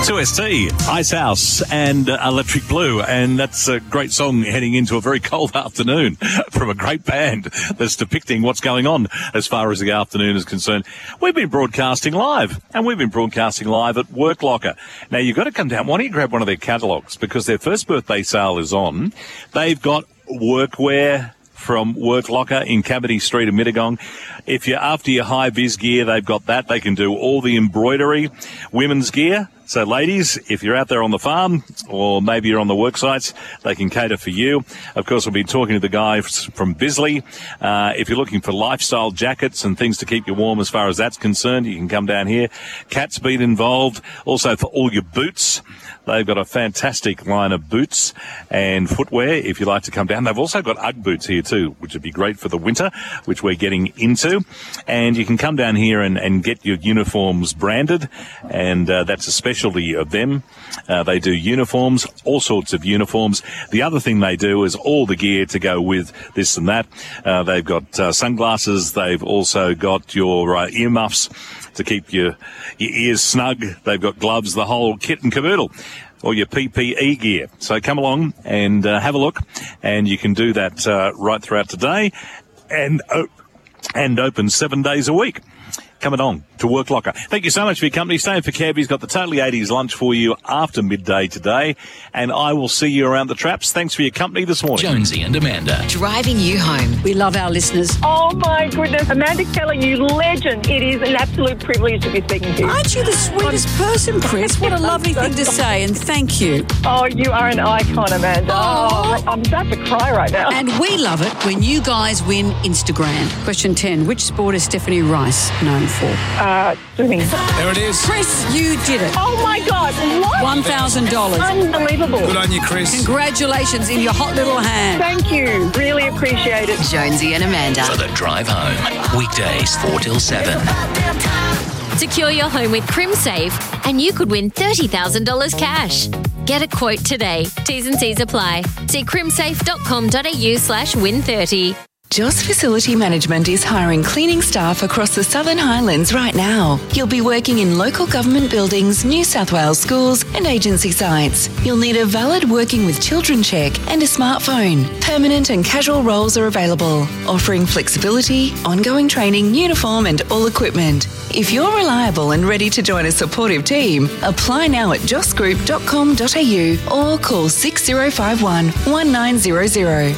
2ST, Ice House and Electric Blue, and that's a great song heading into a very cold afternoon from a great band that's depicting what's going on as far as the afternoon is concerned. We've been broadcasting live, and we've been broadcasting live at Work Locker. Now, you've got to come down. Why don't you grab one of their catalogues, because their first birthday sale is on. They've got workwear from Work Locker in Cavity Street in Mittagong. If you're after your high-vis gear, they've got that. They can do all the embroidery, women's gear. So, ladies, if you're out there on the farm or maybe you're on the work sites, they can cater for you. Of course, we've been talking to the guy from Bisley. If you're looking for lifestyle jackets and things to keep you warm as far as that's concerned, you can come down here. Cat's been involved. Also, for all your boots, they've got a fantastic line of boots and footwear if you like to come down. They've also got Ugg boots here too, which would be great for the winter, which we're getting into. And you can come down here and get your uniforms branded, and that's a specialty of them. They do uniforms, all sorts of uniforms. The other thing they do is all the gear to go with this and that. They've got sunglasses. They've also got your earmuffs to keep your ears snug. They've got gloves, the whole kit and caboodle, or your PPE gear. So come along and have a look, and you can do that right throughout today, and open 7 days a week. Coming on to Work Locker. Thank you so much for your company. Staying for Kev. He's got the Totally 80s lunch for you after midday today. And I will see you around the traps. Thanks for your company this morning. Jonesy and Amanda. Driving you home. We love our listeners. Oh, my goodness. Amanda Keller, you legend. It is an absolute privilege to be speaking to you. Aren't you the sweetest person, Chris? What a lovely thing to say, and thank you. Oh, you are an icon, Amanda. Oh, I'm about to cry right now. And we love it when you guys win Instagram. Question 10. Which sport is Stephanie Rice known for? Swimming. There it is. Chris, you did it. Oh, my God. What? $1,000. Unbelievable. Good on you, Chris. Congratulations in your hot little hand. Thank you. Really appreciate it. Jonesy and Amanda. For the drive home. Weekdays 4 till 7. Secure your home with CrimSafe and you could win $30,000 cash. Get a quote today. T's and C's apply. See crimsafe.com.au/win30. Joss Facility Management is hiring cleaning staff across the Southern Highlands right now. You'll be working in local government buildings, New South Wales schools and agency sites. You'll need a valid Working with Children check and a smartphone. Permanent and casual roles are available, offering flexibility, ongoing training, uniform and all equipment. If you're reliable and ready to join a supportive team, apply now at jossgroup.com.au or call 6051 1900.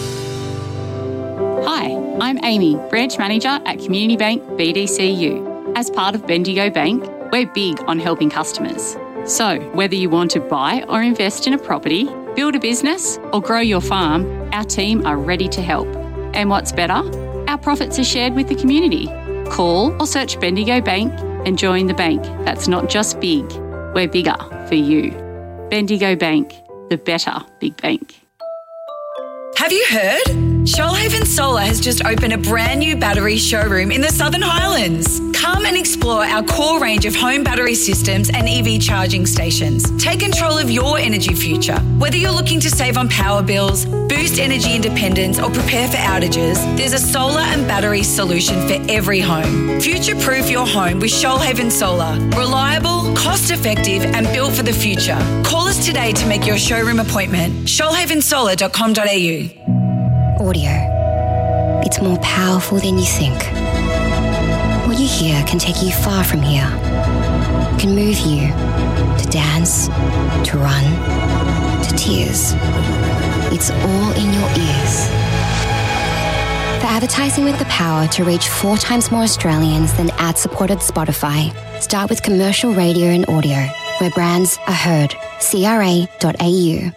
Hi, I'm Amy, Branch Manager at Community Bank BDCU. As part of Bendigo Bank, we're big on helping customers. So, whether you want to buy or invest in a property, build a business or grow your farm, our team are ready to help. And what's better? Our profits are shared with the community. Call or search Bendigo Bank and join the bank that's not just big, we're bigger for you. Bendigo Bank, the better big bank. Have you heard? Shoalhaven Solar has just opened a brand new battery showroom in the Southern Highlands. Come and explore our core range of home battery systems and EV charging stations. Take control of your energy future. Whether you're looking to save on power bills, boost energy independence or prepare for outages, there's a solar and battery solution for every home. Future-proof your home with Shoalhaven Solar. Reliable, cost-effective and built for the future. Call us today to make your showroom appointment. shoalhavensolar.com.au. Audio. It's more powerful than you think. What you hear can take you far from here. It can move you to dance, to run, to tears. It's all in your ears. For advertising with the power to reach 4 times more Australians than ad-supported Spotify, start with commercial radio and audio, where brands are heard. CRA.au.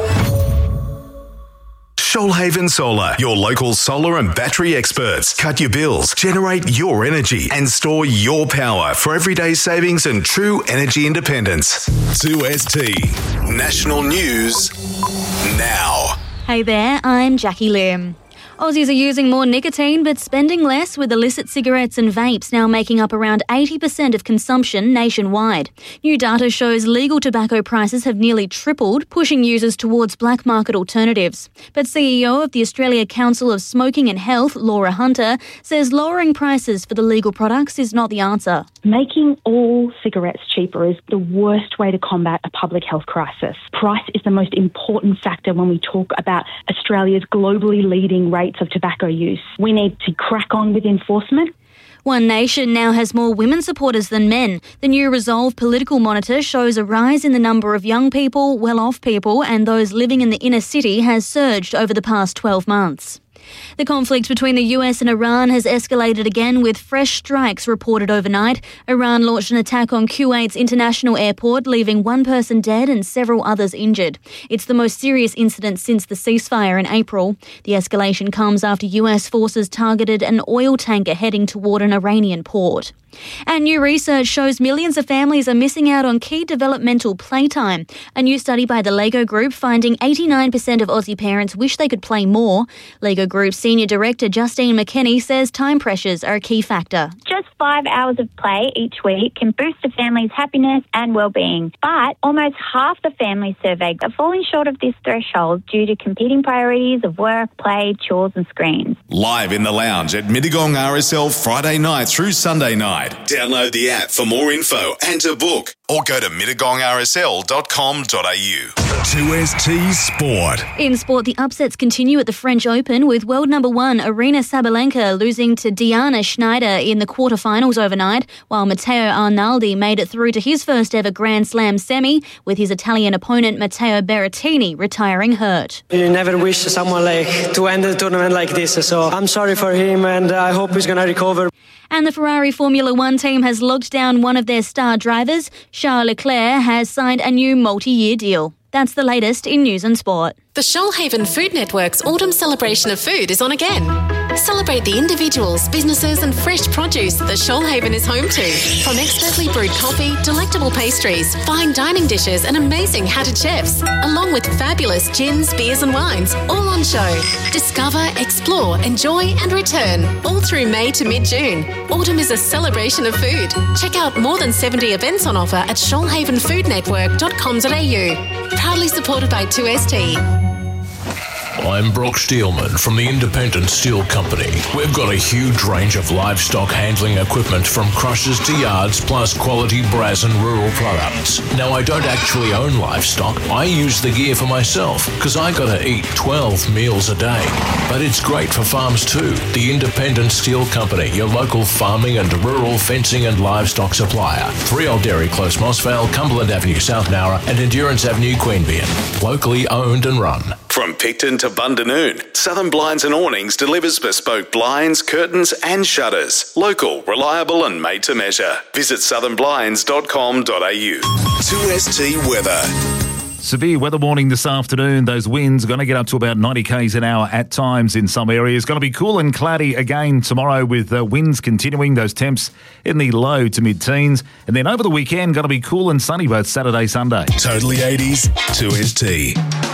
Shoalhaven Solar, your local solar and battery experts. Cut your bills, generate your energy and store your power for everyday savings and true energy independence. 2ST National News now. Hey there, I'm Jackie Lim. Aussies are using more nicotine but spending less, with illicit cigarettes and vapes now making up around 80% of consumption nationwide. New data shows legal tobacco prices have nearly tripled, pushing users towards black market alternatives. But CEO of the Australia Council of Smoking and Health, Laura Hunter, says lowering prices for the legal products is not the answer. Making all cigarettes cheaper is the worst way to combat a public health crisis. Price is the most important factor when we talk about Australia's globally leading rates of tobacco use. We need to crack on with enforcement. One Nation now has more women supporters than men. The new Resolve political monitor shows a rise in the number of young people, well-off people and those living in the inner city has surged over the past 12 months. The conflict between the US and Iran has escalated again, with fresh strikes reported overnight. Iran launched an attack on Kuwait's international airport, leaving one person dead and several others injured. It's the most serious incident since the ceasefire in April. The escalation comes after US forces targeted an oil tanker heading toward an Iranian port. And new research shows millions of families are missing out on key developmental playtime. A new study by the Lego Group finding 89% of Aussie parents wish they could play more. Lego Group Senior Director Justine McKenney says time pressures are a key factor. Just 5 hours of play each week can boost a family's happiness and well-being. But almost half the families surveyed are falling short of this threshold due to competing priorities of work, play, chores and screens. Live in the lounge at Mittagong RSL Friday night through Sunday night. Download the app for more info and to book, or go to mittagongrsl.com.au. 2ST Sport. In sport, the upsets continue at the French Open, with world number one Aryna Sabalenka losing to Diana Schneider in the quarterfinals overnight, while Matteo Arnaldi made it through to his first ever Grand Slam semi, with his Italian opponent Matteo Berrettini retiring hurt. You never wish someone to end the tournament like this, so I'm sorry for him and I hope he's going to recover. And the Ferrari Formula One team has locked down one of their star drivers. Charles Leclerc has signed a new multi-year deal. That's the latest in news and sport. The Shoalhaven Food Network's Autumn Celebration of Food is on again. Celebrate the individuals, businesses and fresh produce that Shoalhaven is home to. From expertly brewed coffee, delectable pastries, fine dining dishes and amazing hatted chefs, along with fabulous gins, beers and wines, all on show. Discover, explore, enjoy and return, all through May to mid-June. Autumn is a celebration of food. Check out more than 70 events on offer at shoalhavenfoodnetwork.com.au. Proudly supported by 2ST. I'm Brock Steelman from the Independent Steel Company. We've got a huge range of livestock handling equipment from crushers to yards, plus quality brass and rural products. Now, I don't actually own livestock. I use the gear for myself because I gotta eat 12 meals a day. But it's great for farms too. The Independent Steel Company, your local farming and rural fencing and livestock supplier. 3 Old Dairy Close, Mossvale, Cumberland Avenue, South Nowra and Endurance Avenue, Queanbeyan. Locally owned and run. From Picton to Bundanoon, Southern Blinds and Awnings delivers bespoke blinds, curtains and shutters. Local, reliable and made to measure. Visit southernblinds.com.au. 2ST Weather. Severe weather warning this afternoon. Those winds are going to get up to about 90 k's an hour at times in some areas. Going to be cool and cloudy again tomorrow with winds continuing. Those temps in the low to mid-teens. And then over the weekend, going to be cool and sunny both Saturday, Sunday. Totally 80s, 2ST.